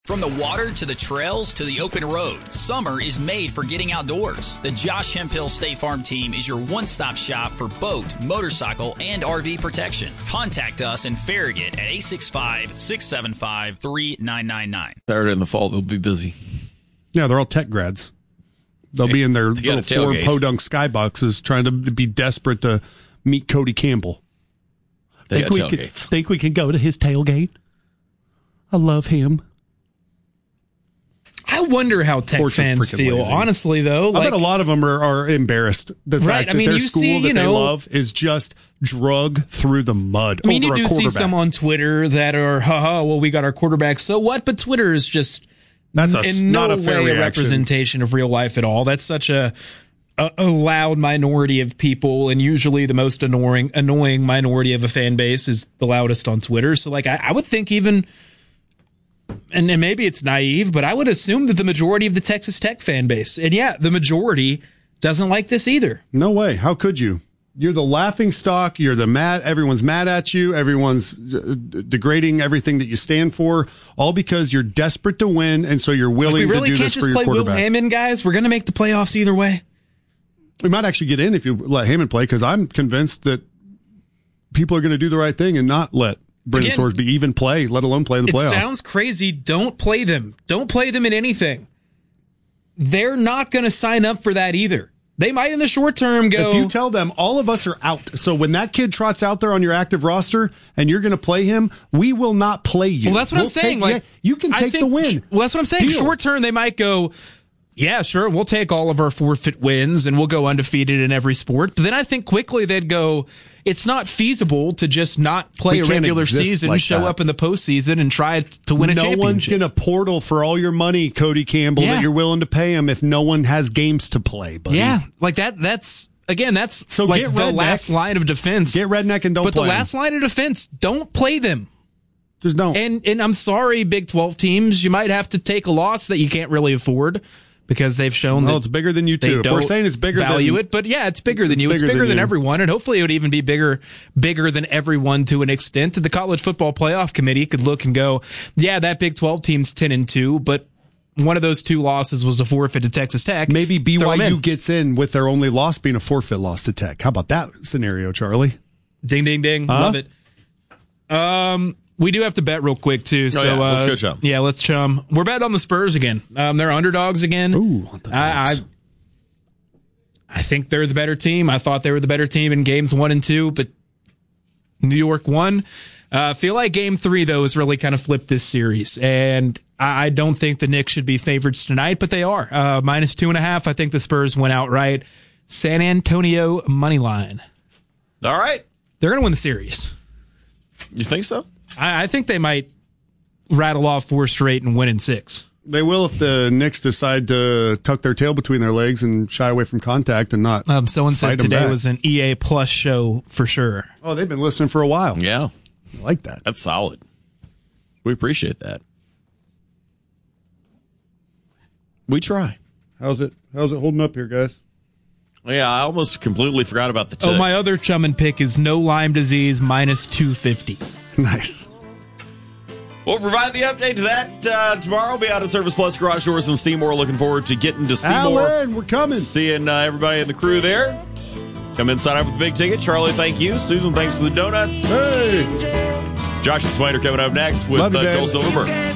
From the water to the trails to the open road, summer is made for getting outdoors. The Josh Hemphill State Farm team is your one-stop shop for boat, motorcycle, and RV protection. Contact us in Farragut at 865-675-3999. Saturday in the fall, they'll be busy. Yeah, they're all tech grads. They'll be in their little Ford Podunk skyboxes trying to be desperate to meet Cody Campbell. Think we can go to his tailgate? I love him. I wonder how Tech fans feel. Lazy. Honestly, though, I bet a lot of them are embarrassed. The fact that their school that they love is just drug through the mud. I mean, you do see some on Twitter that are, well, we got our quarterback, so what? But Twitter is just in no way a representation of real life at all. That's such a loud minority of people, and usually the most annoying minority of a fan base is the loudest on Twitter. So, like, I would think even. And maybe it's naive, but I would assume that the majority of the Texas Tech fan base, and yeah, the majority doesn't like this either. No way. How could you? You're the laughing stock. You're the mad. Everyone's mad at you. Everyone's degrading everything that you stand for, all because you're desperate to win, and so you're willing to do this for your quarterback. We really can't just play Will Hammond, guys. We're going to make the playoffs either way. We might actually get in if you let Hammond play, because I'm convinced that people are going to do the right thing and not let Brendan Sorsby even play, let alone play in the playoffs. It sounds crazy. Don't play them. Don't play them in anything. They're not going to sign up for that either. They might in the short term go. If you tell them all of us are out, so when that kid trots out there on your active roster and you're going to play him, we will not play you. Well, that's what I'm saying. You can take the win. Well, that's what I'm saying. Deal. Short term, they might go, yeah, sure, we'll take all of our forfeit wins and we'll go undefeated in every sport. But then I think quickly they'd go, it's not feasible to just not play a regular season, like show up in the postseason, and try to win a championship. No one's going to portal for all your money, Cody Campbell, that you're willing to pay him if no one has games to play, buddy. Yeah, like that's so like the last line of defense. Get redneck and don't play. But the last line of defense, don't play them. Just don't. And I'm sorry, Big 12 teams, you might have to take a loss that you can't really afford, because they've shown that it's bigger than you too. If we're saying it's bigger value it, but yeah, it's bigger than you. It's bigger than everyone, and hopefully it would even be bigger than everyone to an extent. The College Football Playoff Committee could look and go, yeah, that Big 12 team's 10-2, but one of those two losses was a forfeit to Texas Tech. Maybe BYU gets in with their only loss being a forfeit loss to Tech. How about that scenario, Charlie? Ding, ding, ding. Love it. We do have to bet real quick, too. So let's go chum. Yeah, let's chum. We're betting on the Spurs again. They're underdogs again. Ooh, I think they're the better team. I thought they were the better team in games 1 and 2, but New York won. I feel like game 3, though, has really kind of flipped this series. And I don't think the Knicks should be favorites tonight, but they are. -2.5. I think the Spurs went outright. San Antonio money line. All right. They're going to win the series. You think so? I think they might rattle off 4 straight and win in 6. They will if the Knicks decide to tuck their tail between their legs and shy away from contact and not. Someone said today was an EA Plus show for sure. Oh, they've been listening for a while. Yeah. I like that. That's solid. We appreciate that. We try. How's it holding up here, guys? Yeah, I almost completely forgot about the tip. My other chumming pick is no Lyme disease -250. Nice. We'll provide the update to that tomorrow. We'll be out at Service Plus Garage Doors in Seymour. Looking forward to getting to Seymour. Alan, we're coming. Seeing everybody in the crew there. Come in, sign up with the big ticket. Charlie, thank you. Susan, thanks for the donuts. Hey. Josh and Swainer coming up next with Joel Silverberg.